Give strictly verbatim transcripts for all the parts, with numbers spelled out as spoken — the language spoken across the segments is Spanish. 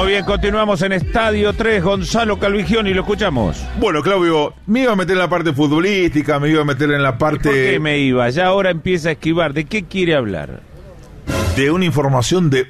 Muy bien, continuamos en Estadio tres, Gonzalo Calvigioni, lo escuchamos. Bueno, Claudio, me iba a meter en la parte futbolística, me iba a meter en la parte... ¿Por qué me iba? Ya ahora empieza a esquivar. ¿De qué quiere hablar? De una información de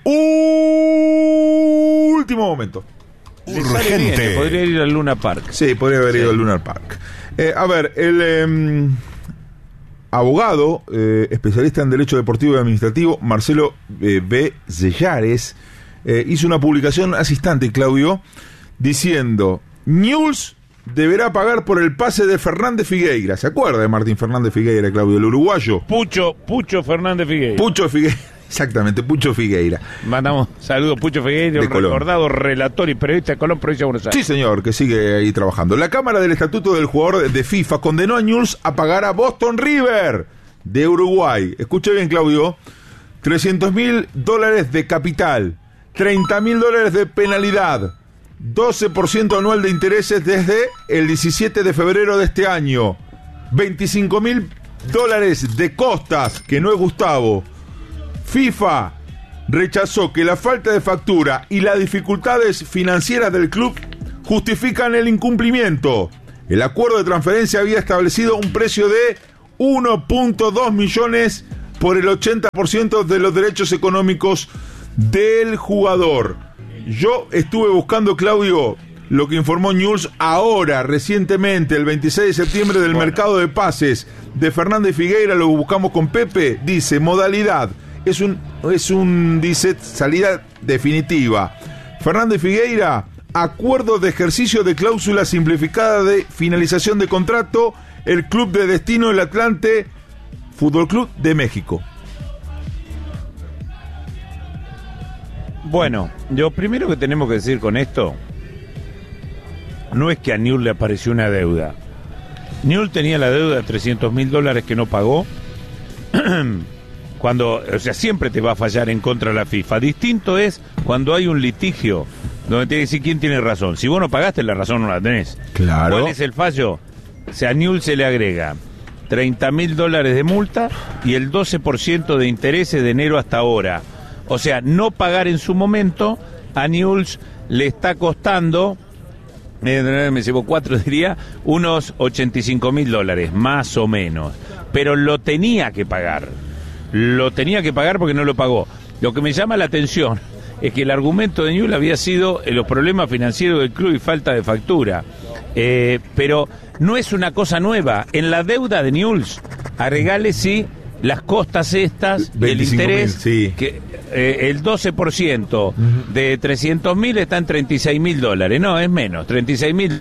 último momento. Urgente. Bien, podría ir al Luna Park. Sí, podría haber sí. ido al Luna Park. Eh, a ver, el eh, abogado, eh, especialista en Derecho Deportivo y Administrativo, Marcelo eh, B. Zellares, eh, hizo una publicación hace instante, Claudio, diciendo: Newell's deberá pagar por el pase de Fernández Figueira. ¿Se acuerda de Martín Fernández Figueira, Claudio, el uruguayo? Pucho, Pucho Fernández Figueira. Pucho Figueira. Exactamente, Pucho Figueira. Mandamos saludos, Pucho Figueira, un recordado relator y periodista de Colón, provincia de Buenos Aires. Sí, señor, que sigue ahí trabajando. La Cámara del Estatuto del Jugador de FIFA condenó a Newell's a pagar a Boston River de Uruguay. Escuche bien, Claudio. trescientos mil dólares de capital, treinta mil dólares de penalidad, doce por ciento anual de intereses desde el diecisiete de febrero de este año, veinticinco mil dólares de costas, que no es Gustavo. FIFA rechazó que la falta de factura y las dificultades financieras del club justifican el incumplimiento. El acuerdo de transferencia había establecido un precio de uno punto dos millones por el ochenta por ciento de los derechos económicos del jugador. Yo estuve buscando, Claudio, lo que informó Newell's ahora, recientemente, el veintiséis de septiembre, del bueno. mercado de pases de Fernández Figueira. Lo buscamos con Pepe. Dice, modalidad. Es un, es un, dice, salida definitiva. Fernández Figueira, acuerdo de ejercicio de cláusula simplificada de finalización de contrato, el club de destino, el Atlante Fútbol Club de México. Bueno, lo primero que tenemos que decir con esto no es que a Newell's le apareció una deuda. Newell's tenía la deuda de trescientos mil dólares que no pagó. Cuando, o sea, siempre te va a fallar en contra de la FIFA. Distinto es cuando hay un litigio donde te dice quién tiene razón. Si vos no pagaste, la razón no la tenés. Claro. ¿Cuál es el fallo? O sea, a Newell's se le agrega treinta mil dólares de multa y el doce por ciento de intereses de enero hasta ahora. O sea, no pagar en su momento a Newell's le está costando, eh, me llevo cuatro, diría, unos ochenta y cinco mil dólares, más o menos. Pero lo tenía que pagar. Lo tenía que pagar porque no lo pagó. Lo que me llama la atención es que el argumento de Newell's había sido eh, los problemas financieros del club y falta de factura. Eh, pero no es una cosa nueva. En la deuda de Newell's, agregale sí las costas estas, el interés, sí. que eh, el doce por ciento uh-huh. de trescientos mil está en treinta y seis mil dólares. No, es menos, treinta y seis mil.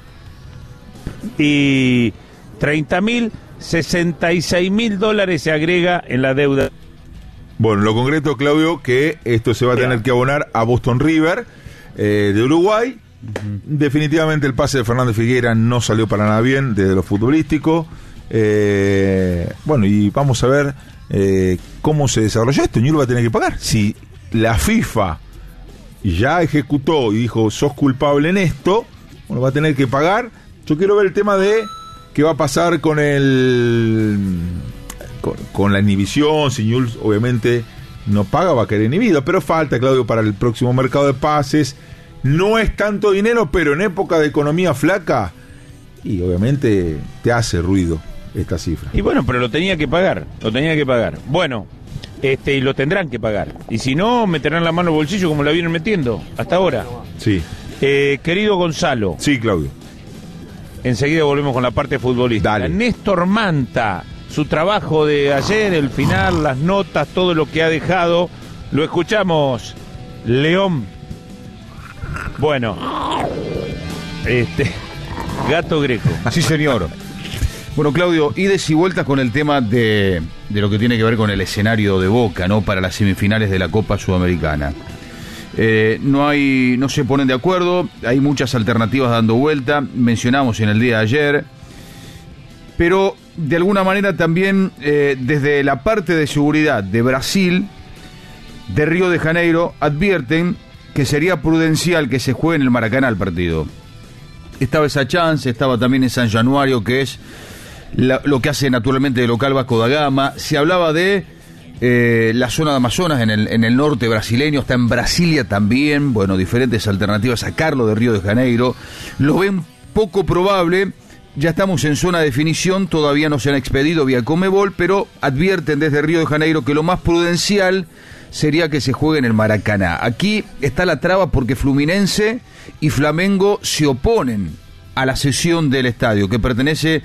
Y treinta mil, sesenta y seis mil dólares se agrega en la deuda. Bueno, lo concreto, Claudio, que esto se va a tener que abonar a Boston River eh, de Uruguay. Uh-huh. Definitivamente el pase de Fernández Figueira no salió para nada bien desde lo futbolístico. Eh, bueno, y vamos a ver eh, cómo se desarrolla esto. Newell's va a tener que pagar. Si la FIFA ya ejecutó y dijo sos culpable en esto, bueno, va a tener que pagar. Yo quiero ver el tema de qué va a pasar con el con, con la inhibición. Si Newell's obviamente no paga, va a quedar inhibido, pero falta, Claudio, para el próximo mercado de pases. No es tanto dinero, pero en época de economía flaca, y obviamente te hace ruido esta cifra. Y bueno, pero lo tenía que pagar, lo tenía que pagar. Bueno, este y lo tendrán que pagar. Y si no, meterán la mano al bolsillo como la vienen metiendo hasta ahora. Sí. Eh, querido Gonzalo. Sí, Claudio. Enseguida volvemos con la parte futbolística. Dale. Néstor Manta, su trabajo de ayer, el final, las notas, todo lo que ha dejado, lo escuchamos. León. Bueno, este, Gato Greco. Sí, señor. Bueno, Claudio, ides y vueltas con el tema de, de lo que tiene que ver con el escenario de Boca, ¿no? Para las semifinales de la Copa Sudamericana. Eh, no hay, no se ponen de acuerdo, hay muchas alternativas dando vuelta, mencionamos en el día de ayer, pero de alguna manera también eh, desde la parte de seguridad de Brasil, de Río de Janeiro, advierten que sería prudencial que se juegue en el Maracaná el partido. Estaba esa chance, estaba también en San Januario, que es la, lo que hace naturalmente de local Vasco da Gama. Se hablaba de eh, la zona de Amazonas, en el, en el norte brasileño, está en Brasilia también, bueno, diferentes alternativas a sacarlo de Río de Janeiro, lo ven poco probable. Ya estamos en zona de definición, todavía no se han expedido vía Conmebol, pero advierten desde Río de Janeiro que lo más prudencial sería que se juegue en el Maracaná. Aquí está la traba porque Fluminense y Flamengo se oponen a la cesión del estadio, que pertenece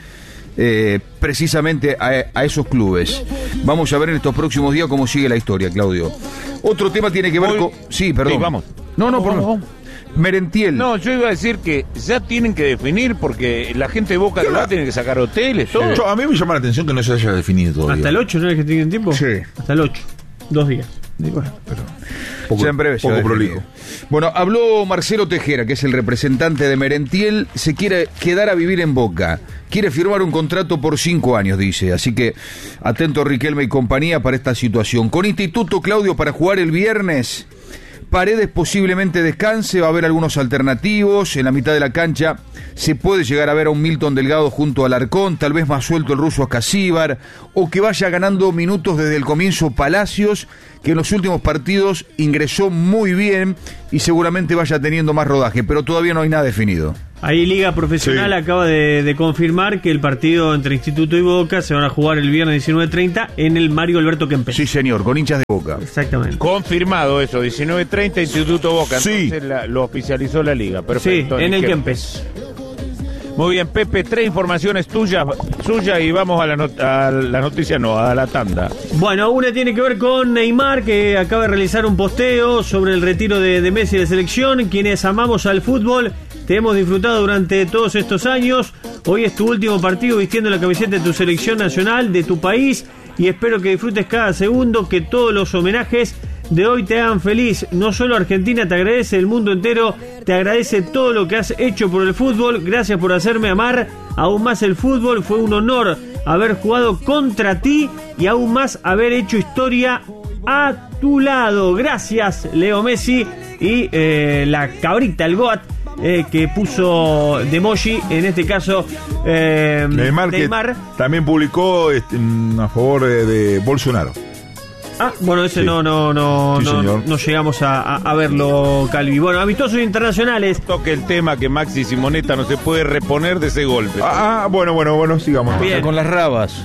eh, precisamente a, a esos clubes. Vamos a ver en estos próximos días cómo sigue la historia, Claudio. Otro tema tiene que ver con... Sí, perdón. Sí, vamos. No, no, vamos, por vamos. Merentiel. No, yo iba a decir que ya tienen que definir porque la gente de Boca de tiene que sacar hoteles, todo. Yo, a mí me llama la atención que no se haya definido todavía. Hasta el ocho, ¿no es que tienen tiempo? Sí. Hasta el ocho. Dos días. Y bueno, pero poco, Ya en breve se poco va a definir. prolijo. Bueno, habló Marcelo Tejera, que es el representante de Merentiel, se quiere quedar a vivir en Boca, quiere firmar un contrato por cinco años, dice, así que atento Riquelme y compañía para esta situación. Con Instituto, Claudio, para jugar el viernes, Paredes posiblemente descanse, va a haber algunos alternativos, en la mitad de la cancha se puede llegar a ver a un Milton Delgado junto al Arcón, tal vez más suelto el ruso Ascasíbar, o que vaya ganando minutos desde el comienzo Palacios, que en los últimos partidos ingresó muy bien y seguramente vaya teniendo más rodaje, pero todavía no hay nada definido. Ahí Liga Profesional Sí. acaba de, de confirmar que el partido entre Instituto y Boca se van a jugar el viernes diecinueve treinta en el Mario Alberto Kempes. Sí, señor, con hinchas de Boca. Exactamente. Confirmado eso, diecinueve treinta Instituto Boca. Sí. Entonces la- lo oficializó la liga. Sí, Perfecto. en el Kempes. Kempes. Muy bien, Pepe, tres informaciones tuyas, suyas y vamos a la, not- a la noticia, no, a la tanda. Bueno, una tiene que ver con Neymar, que acaba de realizar un posteo sobre el retiro de, de Messi de selección. Quienes amamos al fútbol, te hemos disfrutado durante todos estos años. Hoy es tu último partido vistiendo la camiseta de tu selección nacional, de tu país, y espero que disfrutes cada segundo, que todos los homenajes de hoy te hagan feliz. No solo Argentina te agradece, el mundo entero te agradece todo lo que has hecho por el fútbol. Gracias por hacerme amar aún más el fútbol. Fue un honor haber jugado contra ti y aún más haber hecho historia a tu lado. Gracias, Leo Messi. Y eh, la cabrita, el Goat, eh, que puso de emoji, en este caso eh, Neymar, Neymar. que también publicó este, a favor de, de Bolsonaro. Ah, bueno, ese Sí. no, no, no, Sí, no, señor. no llegamos a, a- a verlo, Calvi. Bueno, amistosos internacionales. Toque el tema que Maxi Simonetta no se puede reponer de ese golpe. Ah, ah, bueno, bueno, bueno, sigamos. Bien. Con las rabas.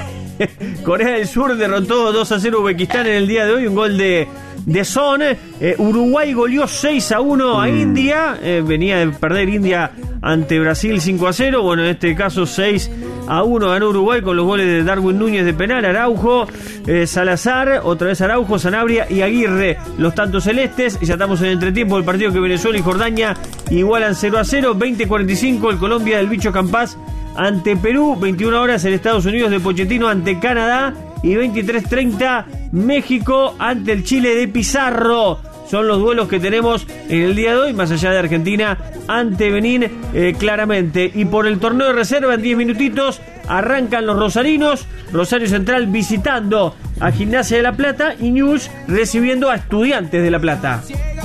Corea del Sur derrotó dos a cero a Uzbekistán en el día de hoy, un gol de, de Son. Eh, Uruguay goleó seis a uno a India, eh, venía de perder India ante Brasil cinco a cero, bueno, en este caso seis a uno ganó Uruguay con los goles de Darwin Núñez de penal, Araujo, eh, Salazar, otra vez Araujo, Sanabria y Aguirre, los tantos celestes. Ya estamos en el entretiempo del partido que Venezuela y Jordania igualan cero a cero, veinte cuarenta y cinco el Colombia del Bicho Campás ante Perú, veintiuna horas el Estados Unidos de Pochettino ante Canadá y veintitrés treinta México ante el Chile de Pizarro. Son los duelos que tenemos en el día de hoy, más allá de Argentina ante Benín, eh, claramente. Y por el torneo de reserva, en diez minutitos, arrancan los rosarinos. Rosario Central visitando a Gimnasia de La Plata y News recibiendo a Estudiantes de La Plata.